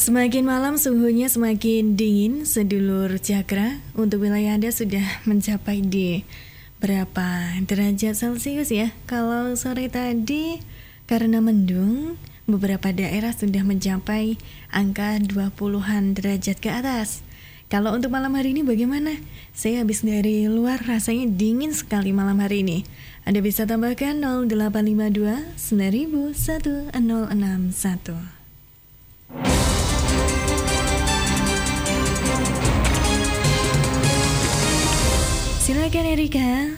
Semakin malam suhunya semakin dingin, sedulur Cakra. Untuk wilayah Anda sudah mencapai di berapa derajat Celcius ya? Kalau sore tadi karena mendung, beberapa daerah sudah mencapai angka 20-an derajat ke atas. Kalau untuk malam hari ini bagaimana? Saya habis dari luar, rasanya dingin sekali malam hari ini. Anda bisa tambahkan 0852 9001 061. Silakan Erika.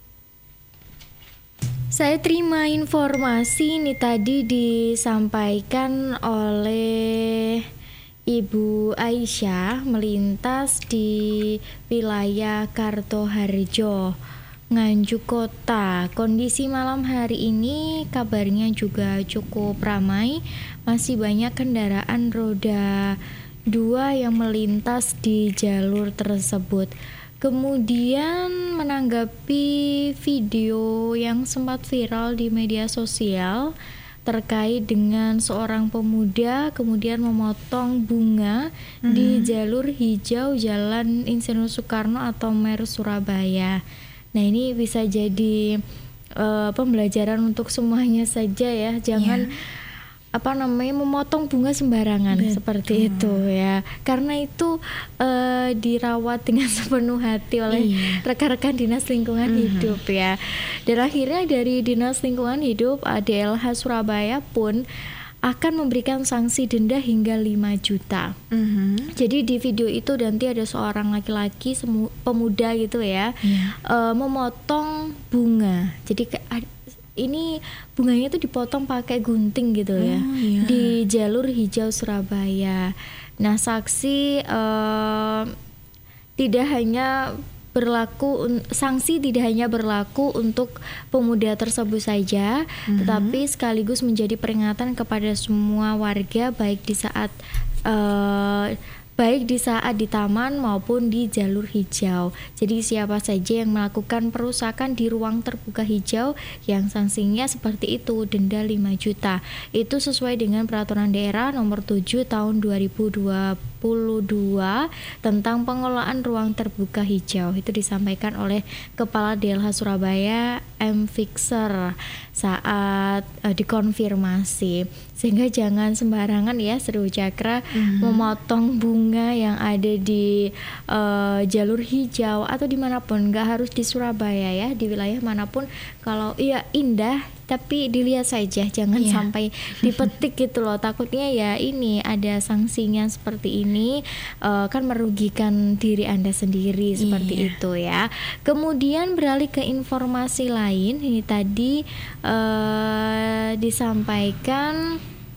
Saya terima informasi ini tadi disampaikan oleh Ibu Aisyah melintas di wilayah Kartoharjo, Nganjuk Kota. Kondisi malam hari ini kabarnya juga cukup ramai, masih banyak kendaraan roda 2 yang melintas di jalur tersebut. Kemudian menanggapi video yang sempat viral di media sosial terkait dengan seorang pemuda kemudian memotong bunga di jalur hijau Jalan Insinyur Soekarno atau Mer Surabaya. Nah, ini bisa jadi pembelajaran untuk semuanya saja ya. Jangan memotong bunga sembarangan. Betul. Seperti itu ya, karena itu dirawat dengan sepenuh hati oleh rekan-rekan Dinas Lingkungan Hidup ya. Dan akhirnya dari Dinas Lingkungan Hidup DLH Surabaya pun akan memberikan sanksi denda hingga 5 juta. Jadi di video itu nanti ada seorang laki-laki pemuda gitu ya, memotong bunga. Jadi ini bunganya itu dipotong pakai gunting gitu ya, di jalur hijau Surabaya. Nah, saksi sanksi tidak hanya berlaku untuk pemuda tersebut saja, tetapi sekaligus menjadi peringatan kepada semua warga baik di saat di taman maupun di jalur hijau. Jadi siapa saja yang melakukan perusakan di ruang terbuka hijau yang sanksinya seperti itu, denda 5 juta. Itu sesuai dengan peraturan daerah nomor 7 tahun 2022 tentang pengelolaan ruang terbuka hijau. Itu disampaikan oleh Kepala DLH Surabaya M. Fixer saat dikonfirmasi. Sehingga jangan sembarangan ya Seru Cakra memotong bunga yang ada di jalur hijau atau dimanapun, nggak harus di Surabaya ya, di wilayah manapun. Kalau indah tapi dilihat saja, jangan sampai dipetik gitu loh. Takutnya ya ini ada sanksinya seperti ini, kan merugikan diri Anda sendiri seperti itu ya. Kemudian beralih ke informasi lain, ini tadi disampaikan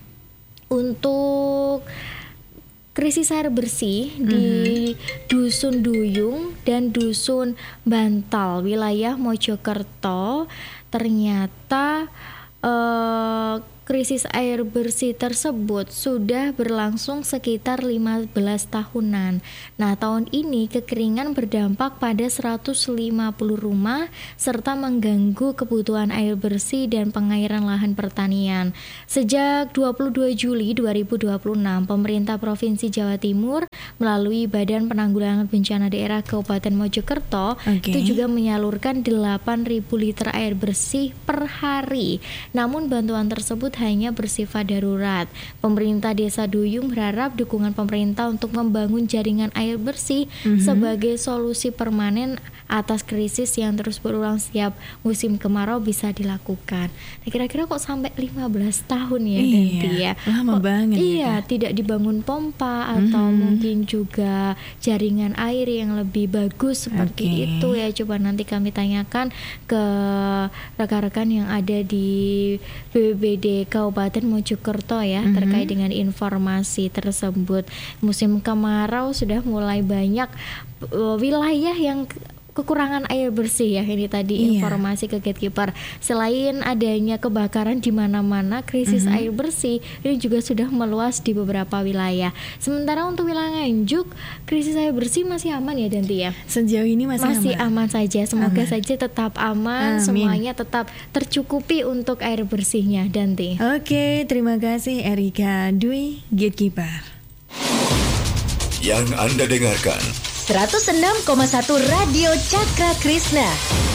untuk krisis air bersih di Dusun Duyung dan Dusun Bantal wilayah Mojokerto. Ternyata krisis air bersih tersebut sudah berlangsung sekitar 15 tahunan. Nah, tahun ini kekeringan berdampak pada 150 rumah serta mengganggu kebutuhan air bersih dan pengairan lahan pertanian. Sejak 22 Juli 2026, pemerintah Provinsi Jawa Timur melalui Badan Penanggulangan Bencana Daerah Kabupaten Mojokerto itu juga menyalurkan 8.000 liter air bersih per hari. Namun bantuan tersebut hanya bersifat darurat. Pemerintah Desa Duyung berharap dukungan pemerintah untuk membangun jaringan air bersih sebagai solusi permanen atas krisis yang terus berulang setiap musim kemarau bisa dilakukan. Nah, kira-kira kok sampai 15 tahun ya nanti ya? Lama banget ya. Tidak dibangun pompa atau mungkin juga jaringan air yang lebih bagus seperti itu ya. Coba nanti kami tanyakan ke rekan-rekan yang ada di BPBD Kabupaten Mojokerto ya, terkait dengan informasi tersebut. Musim kemarau sudah mulai banyak wilayah yang kekurangan air bersih ya. Ini tadi informasi ke Gatekeeper. Selain adanya kebakaran di mana-mana, krisis air bersih ini juga sudah meluas di beberapa wilayah. Sementara untuk wilayah Nganjuk, krisis air bersih masih aman ya Danti ya? Sejauh ini masih aman saja. Semoga saja tetap aman, semuanya tetap tercukupi untuk air bersihnya Danti. Oke, terima kasih Erika Dwi, Gatekeeper. Yang Anda dengarkan 106,1 Radio Cakra Krishna.